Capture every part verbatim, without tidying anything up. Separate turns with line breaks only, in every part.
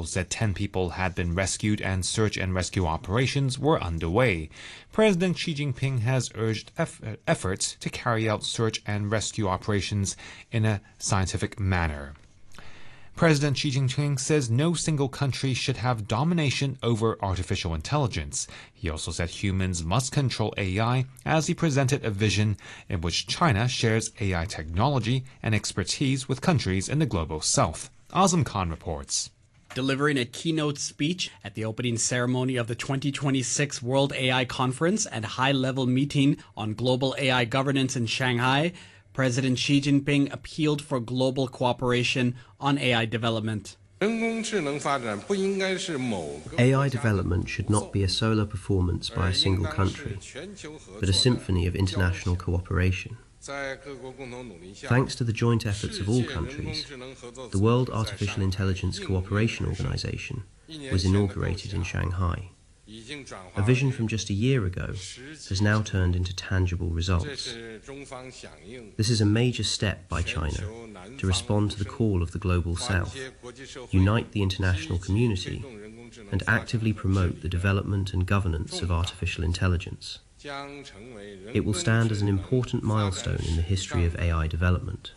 officials said ten people had been rescued and search and rescue operations were underway. President Xi Jinping has urged eff- efforts to carry out search and rescue operations in a scientific manner. President Xi Jinping says no single country should have domination over artificial intelligence. He also said humans must control A I as he presented a vision in which China shares A I technology and expertise with countries in the global south. Azam Khan reports.
Delivering a keynote speech at the opening ceremony of the twenty twenty-six World A I Conference and high-level meeting on global A I governance in Shanghai, President Xi Jinping appealed for global cooperation on A I development.
A I development should not be a solo performance by a single country, but a symphony of international cooperation. Thanks to the joint efforts of all countries, the World Artificial Intelligence Cooperation Organization was inaugurated in Shanghai. A vision from just a year ago has now turned into tangible results. This is a major step by China to respond to the call of the global south, unite the international community, and actively promote the development and governance of artificial intelligence. It will stand as an important milestone in the history of A I development.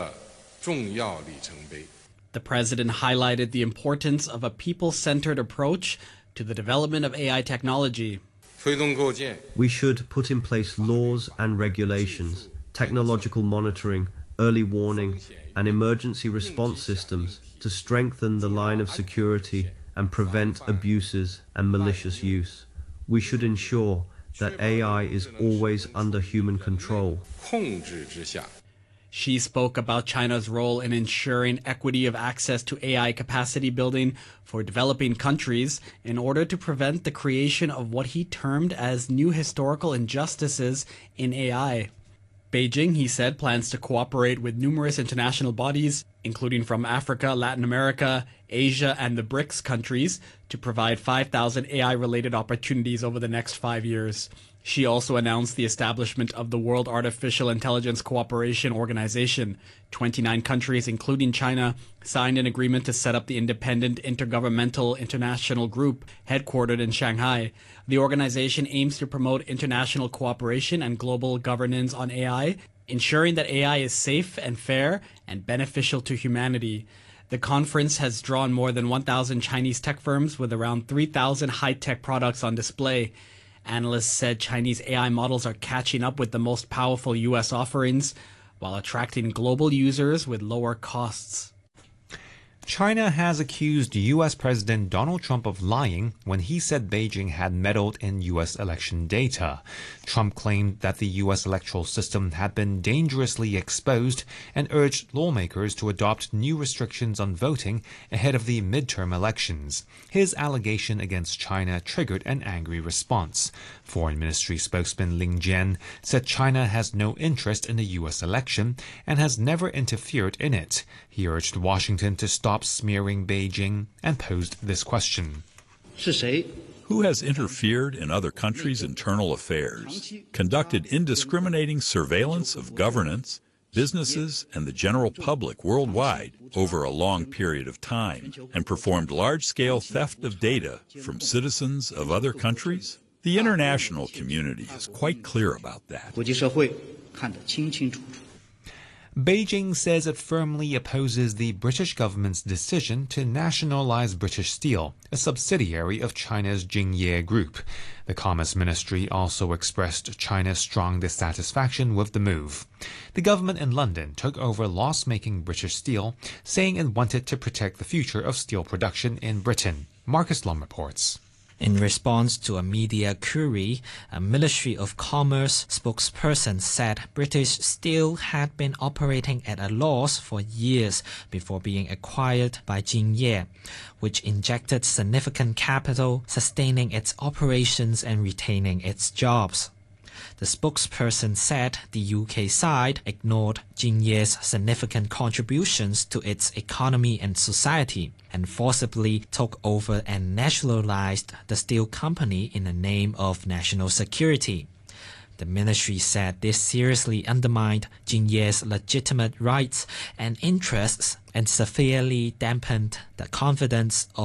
The president highlighted the importance of a people-centered approach to the development of A I technology.
We should put in place laws and regulations, technological monitoring, early warning, and emergency response systems to strengthen the line of security and prevent abuses and malicious use. We should ensure that A I is always under human control.
Xi spoke about China's role in ensuring equity of access to A I capacity building for developing countries in order to prevent the creation of what he termed as new historical injustices in A I. Beijing, he said, plans to cooperate with numerous international bodies, including from Africa, Latin America, Asia, and the BRICS countries, to provide five thousand A I-related opportunities over the next five years. She also announced the establishment of the World Artificial Intelligence Cooperation Organization. twenty-nine countries, including China, signed an agreement to set up the Independent Intergovernmental International Group, headquartered in Shanghai. The organization aims to promote international cooperation and global governance on A I, ensuring that A I is safe and fair and beneficial to humanity. The conference has drawn more than one thousand Chinese tech firms with around three thousand high-tech products on display. Analysts said Chinese A I models are catching up with the most powerful U S offerings, while attracting global users with lower costs.
China has accused U S President Donald Trump of lying when he said Beijing had meddled in U S election data. Trump claimed that the U S electoral system had been dangerously exposed and urged lawmakers to adopt new restrictions on voting ahead of the midterm elections. His allegation against China triggered an angry response. Foreign Ministry spokesman Ling Jian said China has no interest in the U S election and has never interfered in it. He urged Washington to stop smearing Beijing and posed this question.
Who has interfered in other countries' internal affairs, conducted indiscriminating surveillance of governance, businesses, and the general public worldwide over a long period of time, and performed large-scale theft of data from citizens of other countries? The international community is quite clear about that.
Beijing says it firmly opposes the British government's decision to nationalize British Steel, a subsidiary of China's Jingye Group. The Commerce Ministry also expressed China's strong dissatisfaction with the move. The government in London took over loss-making British Steel, saying it wanted to protect the future of steel production in Britain. Marcus Lum reports.
In response to a media query, a Ministry of Commerce spokesperson said British Steel had been operating at a loss for years before being acquired by Jingye, which injected significant capital, sustaining its operations and retaining its jobs. The spokesperson said the U K side ignored Jingye's significant contributions to its economy and society and forcibly took over and nationalized the steel company in the name of national security. The ministry said this seriously undermined Jingye's legitimate rights and interests and severely dampened the confidence of